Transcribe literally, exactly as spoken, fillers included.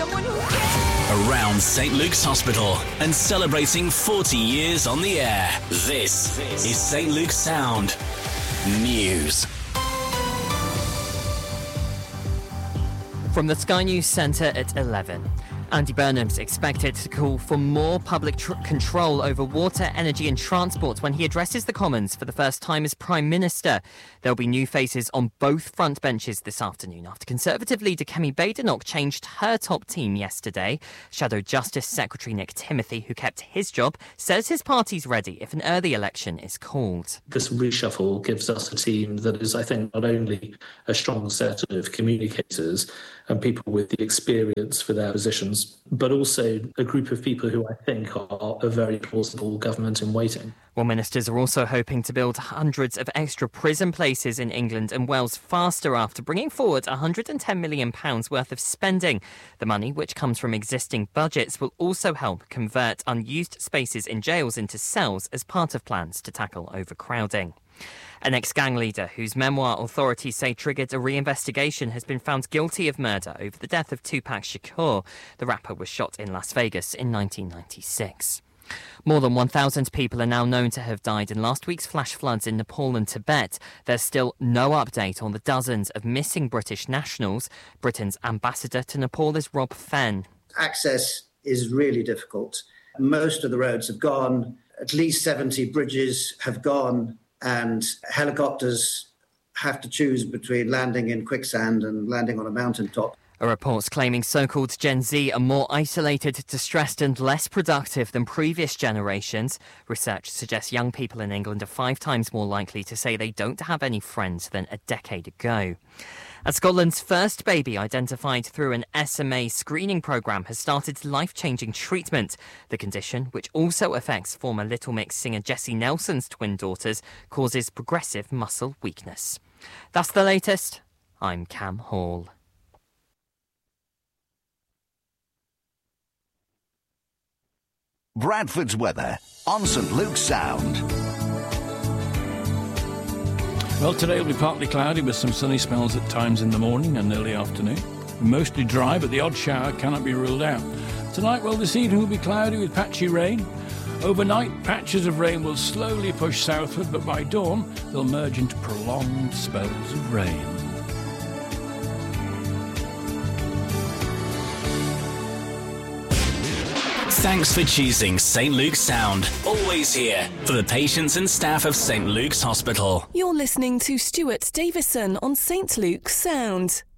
someone who cares. Around Saint Luke's Hospital and celebrating forty years on the air. This is Saint Luke's Sound News. From the Sky News Centre at eleven. Andy Burnham's expected to call for more public tr- control over water, energy and transport when he addresses the Commons for the first time as Prime Minister. There'll be new faces on both front benches this afternoon after Conservative leader Kemi Badenoch changed her top team yesterday. Shadow Justice Secretary Nick Timothy, who kept his job, says his party's ready if an early election is called. This reshuffle gives us a team that is, I think, not only a strong set of communicators and people with the experience for their positions, but also a group of people who I think are a very plausible government in waiting. Well, ministers are also hoping to build hundreds of extra prison places in England and Wales faster after bringing forward one hundred ten million pounds worth of spending. The money, which comes from existing budgets, will also help convert unused spaces in jails into cells as part of plans to tackle overcrowding. An ex-gang leader whose memoir authorities say triggered a reinvestigation has been found guilty of murder over the death of Tupac Shakur. The rapper was shot in Las Vegas in nineteen ninety-six. More than one thousand people are now known to have died in last week's flash floods in Nepal and Tibet. There's still no update on the dozens of missing British nationals. Britain's ambassador to Nepal is Rob Fenn. Access is really difficult. Most of the roads have gone. At least seventy bridges have gone. And helicopters have to choose between landing in quicksand and landing on a mountaintop. A report's claiming so-called Gen Z are more isolated, distressed and less productive than previous generations. Research suggests young people in England are five times more likely to say they don't have any friends than a decade ago. And Scotland's first baby identified through an S M A screening programme has started life-changing treatment. The condition, which also affects former Little Mix singer Jessie Nelson's twin daughters, causes progressive muscle weakness. That's the latest. I'm Cam Hall. Bradford's weather on Saint Luke's Sound. Well, today will be partly cloudy with some sunny spells at times in the morning and early afternoon. Mostly dry, but the odd shower cannot be ruled out. Tonight, well, this evening will be cloudy with patchy rain. Overnight, patches of rain will slowly push southward, but by dawn, they'll merge into prolonged spells of rain. Thanks for choosing Saint Luke's Sound. Always here for the patients and staff of Saint Luke's Hospital. You're listening to Stuart Davison on Saint Luke's Sound.